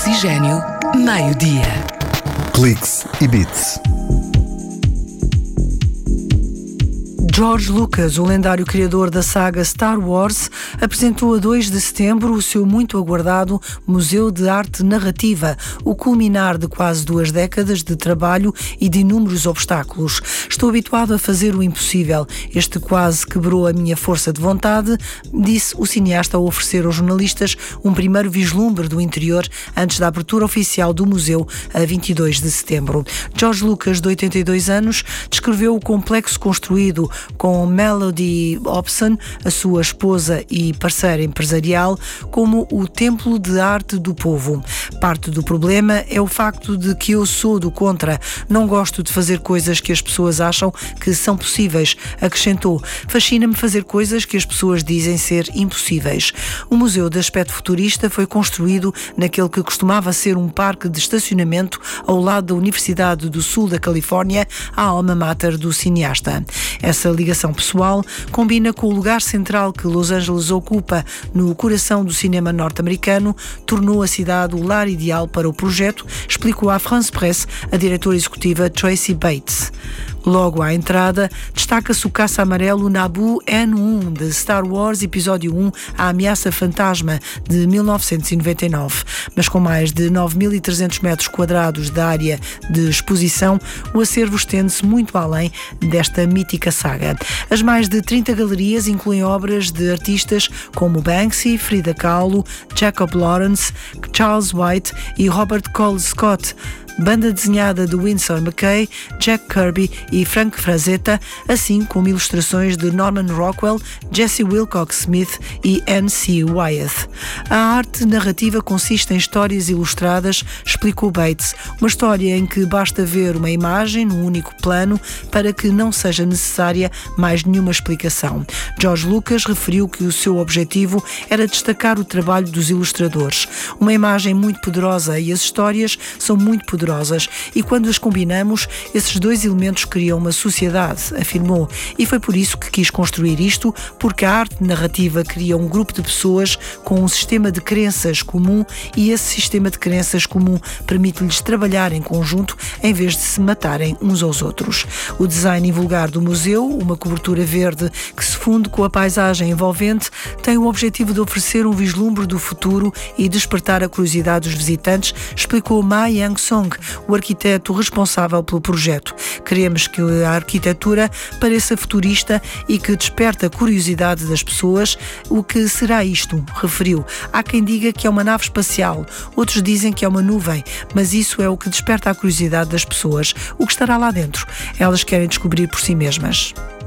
Oxigênio, meio-dia. Cliques e Beats. George Lucas, o lendário criador da saga Star Wars, apresentou a 2 de setembro o seu muito aguardado Museu de Arte Narrativa, o culminar de quase 2 décadas de trabalho e de inúmeros obstáculos. Estou habituado a fazer o impossível. Este quase quebrou a minha força de vontade, disse o cineasta ao oferecer aos jornalistas um primeiro vislumbre do interior antes da abertura oficial do museu a 22 de setembro. George Lucas, de 82 anos, descreveu o complexo construído com Melody Hobson, a sua esposa e parceira empresarial, como o templo de arte do povo. Parte do problema é o facto de que eu sou do contra. Não gosto de fazer coisas que as pessoas acham que são possíveis, acrescentou. Fascina-me fazer coisas que as pessoas dizem ser impossíveis. O museu de aspecto futurista foi construído naquele que costumava ser um parque de estacionamento ao lado da Universidade do Sul da Califórnia, a alma mater do cineasta. Essa ligação pessoal combina com o lugar central que Los Angeles ocupa no coração do cinema norte-americano, tornou a cidade o lar ideal para o projeto, explicou à France Presse a diretora executiva Tracy Bates. Logo à entrada, destaca-se o caça amarelo Naboo N1 de Star Wars Episódio 1, A Ameaça Fantasma, de 1999. Mas com mais de 9.300 metros quadrados de área de exposição, o acervo estende-se muito além desta mítica saga. As mais de 30 galerias incluem obras de artistas como Banksy, Frida Kahlo, Jacob Lawrence, Charles White e Robert Cole Scott, banda desenhada de Winsor McCay, Jack Kirby e Frank Frazetta, assim como ilustrações de Norman Rockwell, Jesse Wilcox Smith e N.C. Wyeth. A arte narrativa consiste em histórias ilustradas, explicou Bates, uma história em que basta ver uma imagem num único plano para que não seja necessária mais nenhuma explicação. George Lucas referiu que o seu objetivo era destacar o trabalho dos ilustradores. Uma imagem muito poderosa e as histórias são muito poderosas, e quando as combinamos, esses dois elementos criam uma sociedade, afirmou, e foi por isso que quis construir isto, porque a arte narrativa cria um grupo de pessoas com um sistema de crenças comum e esse sistema de crenças comum permite-lhes trabalhar em conjunto em vez de se matarem uns aos outros. O design invulgar do museu, uma cobertura verde que se funde com a paisagem envolvente, tem o objetivo de oferecer um vislumbre do futuro e despertar a curiosidade dos visitantes, explicou Ma Yang-song, o arquiteto responsável pelo projeto. Queremos que a arquitetura pareça futurista e que desperte a curiosidade das pessoas. O que será isto? Referiu. Há quem diga que é uma nave espacial, outros dizem que é uma nuvem, mas isso é o que desperta a curiosidade das pessoas. O que estará lá dentro? Elas querem descobrir por si mesmas.